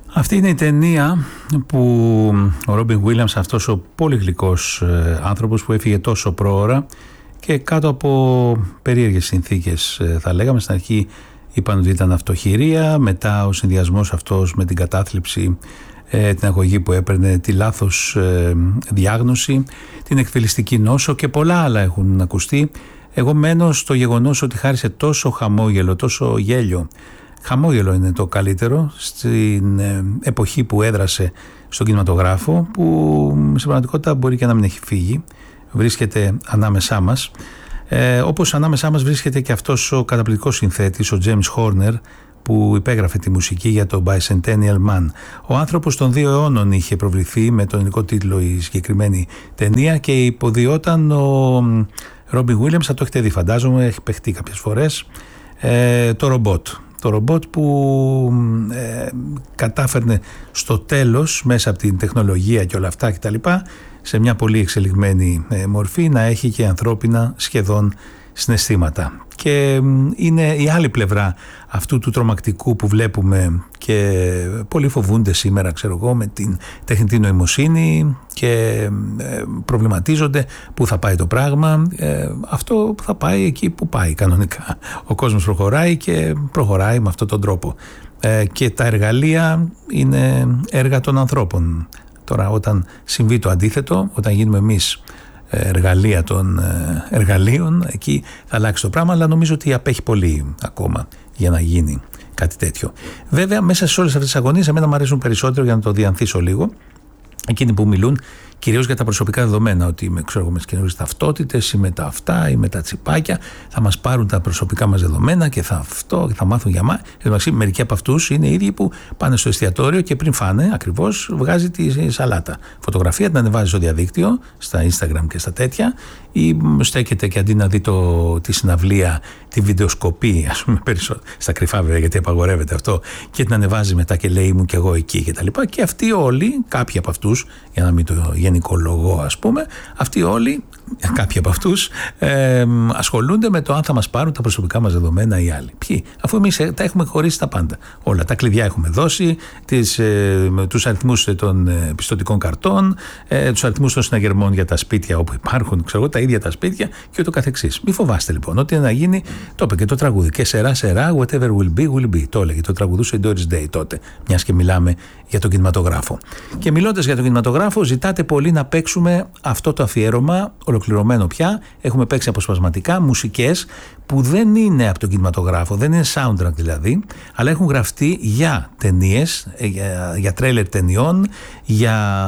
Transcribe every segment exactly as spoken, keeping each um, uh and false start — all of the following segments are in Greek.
Αυτή είναι η ταινία που ο Ρόμπιν Γουίλιαμς, αυτός ο πολύ γλυκός άνθρωπος που έφυγε τόσο πρόωρα και κάτω από περίεργες συνθήκες, θα λέγαμε. Στην αρχή είπαν ότι ήταν αυτοχειρία, μετά ο συνδυασμός αυτός με την κατάθλιψη, την αγωγή που έπαιρνε, τη λάθος διάγνωση, την εκφυλιστική νόσο και πολλά άλλα έχουν ακουστεί. Εγώ μένω στο γεγονός ότι χάρισε τόσο χαμόγελο, τόσο γέλιο. Χαμόγελο είναι το καλύτερο στην εποχή που έδρασε στον κινηματογράφο, που στην πραγματικότητα μπορεί και να μην έχει φύγει, βρίσκεται ανάμεσά μας. Ε, όπως ανάμεσά μας βρίσκεται και αυτός ο καταπληκτικός συνθέτης, ο James Horner, που υπέγραφε τη μουσική για το Bicentennial Man. Ο άνθρωπος των δύο αιώνων είχε προβληθεί με τον ελληνικό τίτλο η συγκεκριμένη ταινία και υποδιόταν ο Ρόμπιν Γουίλιαμς, θα το έχετε δει φαντάζομαι, έχει παιχτεί κάποιες φορές, ε, το ρομπότ. Το ρομπότ που ε, κατάφερνε στο τέλος, μέσα από την τεχνολογία και όλα αυτά κτλ, σε μια πολύ εξελιγμένη ε, μορφή, να έχει και ανθρώπινα σχεδόν συναισθήματα. Και είναι η άλλη πλευρά αυτού του τρομακτικού που βλέπουμε και πολλοί φοβούνται σήμερα, ξέρω εγώ, με την τεχνητή νοημοσύνη και προβληματίζονται πού θα πάει το πράγμα. Ε, αυτό θα πάει εκεί που πάει κανονικά. Ο κόσμος προχωράει και προχωράει με αυτόν τον τρόπο. Ε, και τα εργαλεία είναι έργα των ανθρώπων. Τώρα όταν συμβεί το αντίθετο, όταν γίνουμε εμείς εργαλεία των εργαλείων, εκεί θα αλλάξει το πράγμα, αλλά νομίζω ότι απέχει πολύ ακόμα για να γίνει κάτι τέτοιο. Βέβαια, μέσα σε όλες αυτές τις αγωνίες, εμένα μου αρέσουν περισσότερο, για να το διανθίσω λίγο, εκείνοι που μιλούν κυρίως για τα προσωπικά δεδομένα, ότι με, ξέρω, με τις καινούριες ταυτότητες ή με τα αυτά ή με τα τσιπάκια θα μας πάρουν τα προσωπικά μας δεδομένα και θα αυτό και θα μάθουν για μας. Εντάξει, μερικοί από αυτούς είναι οι ίδιοι που πάνε στο εστιατόριο και πριν φάνε ακριβώς βγάζει τη σαλάτα. Φωτογραφία την ανεβάζει στο διαδίκτυο, στα Instagram και στα τέτοια, ή στέκεται και αντί να δει το, τη συναυλία, τη βιντεοσκοπή, ας πούμε, περισσότερο, στα κρυφά βέβαια, γιατί απαγορεύεται αυτό, και την ανεβάζει μετά και λέει ήμουν κι εγώ εκεί κτλ. Και, και αυτοί όλοι, κάποιοι από αυτούς, για να μην το γενικολογώ ας πούμε, αυτοί όλοι, κάποιοι από αυτούς, ε, ασχολούνται με το αν θα μας πάρουν τα προσωπικά μας δεδομένα οι άλλοι. Ποιοι? Αφού εμείς τα έχουμε χωρίσει τα πάντα. Όλα. Τα κλειδιά έχουμε δώσει, τις, ε, τους αριθμούς των ε, πιστωτικών καρτών, ε, τους αριθμούς των συναγερμών για τα σπίτια όπου υπάρχουν, ξέρω, τα ίδια τα σπίτια και ούτω καθεξής. Μη φοβάστε λοιπόν, ό,τι να γίνει, το είπε και το τραγούδι. Και σερά, σερά, whatever will be, will be. Το έλεγε, το τραγουδούσε η Doris Day τότε, μιας και μιλάμε για τον κινηματογράφο. Και μιλώντας για τον κινηματογράφο, ζητάτε πολύ να παίξουμε αυτό το αφιέρωμα, ολοκληρωμένο πια. Έχουμε παίξει αποσπασματικά μουσικές που δεν είναι από τον κινηματογράφο, δεν είναι soundtrack δηλαδή, αλλά έχουν γραφτεί για ταινίες, για, για τρέιλερ ταινιών, για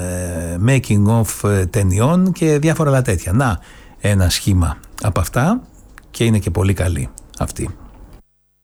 ε, making of ταινιών και διάφορα άλλα τέτοια. Να, ένα σχήμα από αυτά, και είναι και πολύ καλή αυτή.